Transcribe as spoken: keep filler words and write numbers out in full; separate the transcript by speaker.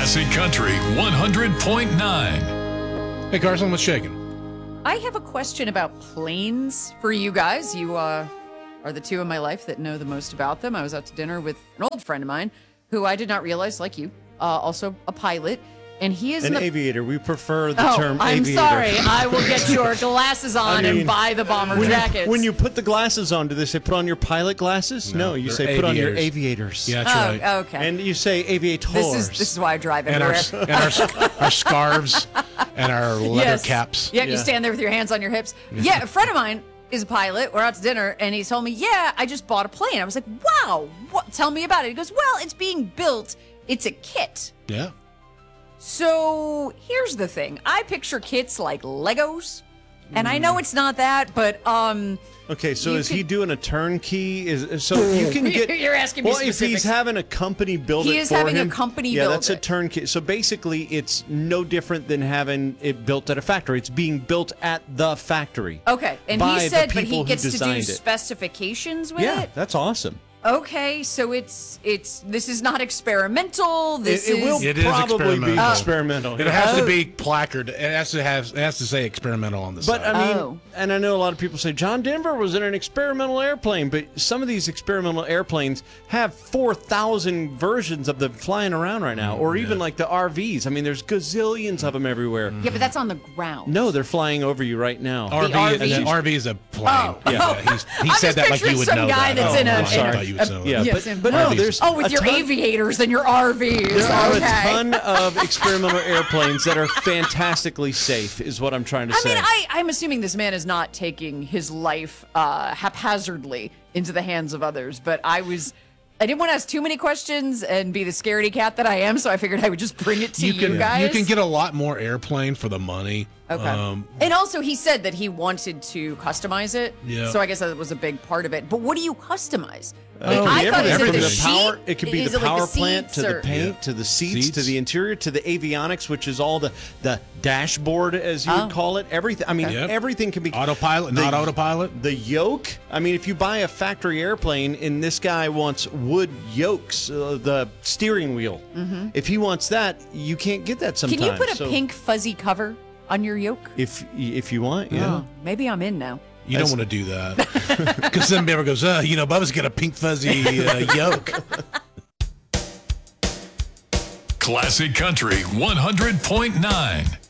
Speaker 1: Classic Country one hundred point nine.
Speaker 2: Hey, Carson, what's shaking?
Speaker 3: I have a question about planes for you guys. You uh, are the two in my life that know the most about them. I was out to dinner with an old friend of mine who I did not realize, like you, uh, also a pilot. And he is
Speaker 4: An
Speaker 3: in the...
Speaker 4: aviator. We prefer the
Speaker 3: oh,
Speaker 4: term
Speaker 3: I'm
Speaker 4: aviator.
Speaker 3: sorry. I will get your glasses on
Speaker 4: I mean,
Speaker 3: and buy the bomber
Speaker 4: when
Speaker 3: jackets.
Speaker 4: You, when you put the glasses on, do they say put on your pilot glasses? No,
Speaker 2: No,
Speaker 4: you
Speaker 2: they're
Speaker 4: say put on your
Speaker 2: aviators.
Speaker 4: aviators.
Speaker 2: Yeah, that's
Speaker 3: oh,
Speaker 2: right.
Speaker 3: okay.
Speaker 4: And you say aviators.
Speaker 3: this is this is why I drive
Speaker 2: And our
Speaker 3: everywhere.
Speaker 2: and our, our scarves and our leather
Speaker 3: Yes.
Speaker 2: caps.
Speaker 3: Yeah, you
Speaker 4: Yeah.
Speaker 3: stand there with your hands on your hips. Yeah, a friend of mine is a pilot. We're out to dinner, and he told me, yeah, I just bought a plane. I was like, wow, what? Tell me about it. He goes, well, it's being built. It's a kit.
Speaker 2: Yeah.
Speaker 3: So here's the thing. I picture kits like Legos, and I know it's not that, but um,
Speaker 4: Okay, so
Speaker 3: You
Speaker 4: is he
Speaker 3: could-
Speaker 4: doing a turnkey? Is so you can get.
Speaker 3: You're asking me
Speaker 4: Well, if he's
Speaker 3: specifics.
Speaker 4: having a company build
Speaker 3: He
Speaker 4: it
Speaker 3: is
Speaker 4: for
Speaker 3: having a
Speaker 4: him,
Speaker 3: company
Speaker 4: yeah,
Speaker 3: build
Speaker 4: that's a
Speaker 3: it.
Speaker 4: turnkey. So basically, it's no different than having it built at a factory. It's being built at the factory.
Speaker 3: okay. And
Speaker 4: by
Speaker 3: he
Speaker 4: the
Speaker 3: said, but
Speaker 4: people
Speaker 3: he
Speaker 4: who
Speaker 3: gets to do
Speaker 4: designed it.
Speaker 3: specifications with
Speaker 4: Yeah,
Speaker 3: it.
Speaker 4: that's awesome.
Speaker 3: Okay, so it's it's this is not experimental. This
Speaker 4: it, it
Speaker 3: is
Speaker 4: will
Speaker 2: It is
Speaker 4: probably be
Speaker 2: experimental.
Speaker 4: experimental.
Speaker 2: It
Speaker 4: yeah.
Speaker 2: has
Speaker 3: Oh.
Speaker 2: to be placard. It has to have. It has to say experimental on the
Speaker 4: But
Speaker 2: side.
Speaker 4: I mean,
Speaker 3: Oh.
Speaker 4: and I know a lot of people say John Denver was in an experimental airplane, but some of these experimental airplanes have four thousand versions of them flying around right now, or even like the R Vs. I mean, there's gazillions of them everywhere.
Speaker 3: yeah, but that's on the ground.
Speaker 4: No, they're flying over you right now.
Speaker 2: R V,
Speaker 3: R V?
Speaker 2: and then R V is a plane.
Speaker 3: Oh.
Speaker 2: Yeah, he's, he
Speaker 3: I'm
Speaker 2: said
Speaker 3: just
Speaker 2: that like you
Speaker 3: picturing
Speaker 2: would
Speaker 3: some
Speaker 2: know
Speaker 3: guy
Speaker 2: that.
Speaker 3: that's
Speaker 2: oh,
Speaker 3: in a-
Speaker 2: I
Speaker 3: in a-
Speaker 2: thought you would know
Speaker 4: yeah,
Speaker 2: that.
Speaker 3: Yes,
Speaker 4: but,
Speaker 3: and-
Speaker 4: but no,
Speaker 2: R Vs.
Speaker 4: there's
Speaker 3: Oh, with
Speaker 4: a
Speaker 3: your
Speaker 4: ton,
Speaker 3: aviators and your R Vs.
Speaker 4: There are
Speaker 3: okay.
Speaker 4: a ton of experimental airplanes that are fantastically safe, is what I'm trying to
Speaker 3: I
Speaker 4: say.
Speaker 3: mean, I, I'm assuming this man is not taking his life uh, haphazardly into the hands of others, but I was. I didn't want to ask too many questions and be the scaredy cat that I am, so I figured I would just bring it to you,
Speaker 2: You can
Speaker 3: guys.
Speaker 2: you can get a lot more airplane for the money.
Speaker 3: Okay.
Speaker 2: Um,
Speaker 3: and also, he said that he wanted to customize it.
Speaker 2: Yeah.
Speaker 3: So I guess that was a big part of it. But what do you customize?
Speaker 4: Oh,
Speaker 3: Like, I
Speaker 4: yeah,
Speaker 3: thought, is
Speaker 4: everything
Speaker 3: it
Speaker 4: from
Speaker 3: the
Speaker 4: the power.
Speaker 3: sheet?
Speaker 4: It could be
Speaker 3: Is
Speaker 4: the
Speaker 3: it like
Speaker 4: power plant to
Speaker 3: seats
Speaker 4: the
Speaker 3: or-
Speaker 4: paint
Speaker 2: Yeah.
Speaker 4: to the seats,
Speaker 2: Seats.
Speaker 4: to the interior to the avionics, which is all the the dashboard, as you
Speaker 3: Oh.
Speaker 4: would call it. Everything. I mean,
Speaker 2: Yep.
Speaker 4: everything can be
Speaker 2: autopilot,
Speaker 4: the-
Speaker 2: not autopilot.
Speaker 4: The yoke. I mean, if you buy a factory airplane and this guy wants wood yokes, uh, the steering wheel. Mm-hmm. If he wants that, you can't get that sometimes.
Speaker 3: Can you put a
Speaker 4: So
Speaker 3: pink fuzzy cover on your yoke?
Speaker 4: If if you want, yeah.
Speaker 3: Oh, maybe I'm in now.
Speaker 2: You don't want to do that because then everyone goes, uh, you know, Bubba's got a pink fuzzy uh, yoke.
Speaker 1: Classic Country one hundred point nine.